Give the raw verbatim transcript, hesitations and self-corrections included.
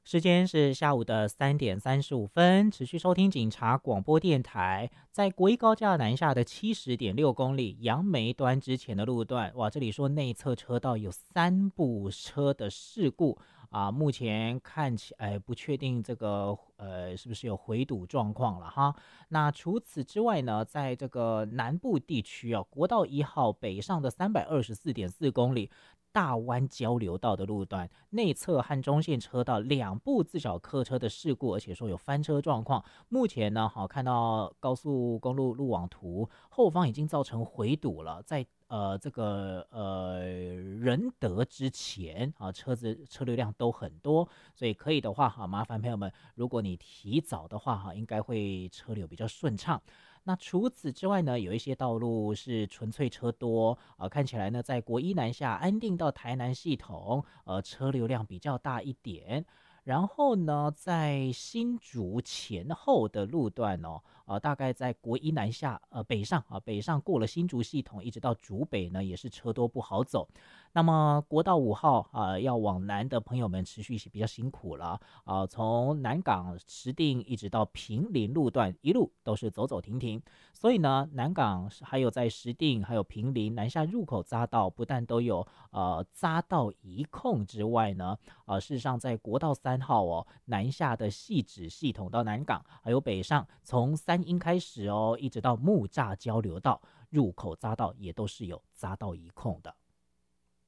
时间是下午的三点三十五分，持续收听警察广播电台。在国一高架南下的七十点六公里杨梅端之前的路段，哇，这里说内侧车道有三部车的事故啊，目前看起来不确定这个呃是不是有回堵状况了哈。那除此之外呢，在这个南部地区啊，国道一号北上的三百二十四点四公里。大湾交流道的路段内侧和中线车道两部自小客车的事故，而且说有翻车状况。目前呢，好看到高速公路路网图后方已经造成回堵了，在呃这个呃仁德之前啊，车子车流量都很多，所以可以的话哈，麻烦朋友们，如果你提早的话哈，应该会车流比较顺畅。那除此之外呢，有一些道路是纯粹车多，呃，看起来呢，在国一南下安定到台南系统，呃，车流量比较大一点。然后呢，在新竹前后的路段哦，呃，大概在国一南下，呃，北上啊，北上过了新竹系统，一直到竹北呢，也是车多不好走。那么国道五号啊、呃，要往南的朋友们持续比较辛苦了啊、呃，从南港石碇一直到平林路段，一路都是走走停停。所以呢，南港还有在石碇，还有平林南下入口匝道，不但都有呃匝道移控之外呢，呃，事实上在国道三号哦，南下的汐止系统到南港，还有北上从三鹰开始哦，一直到木栅交流道入口匝道，也都是有匝道移控的。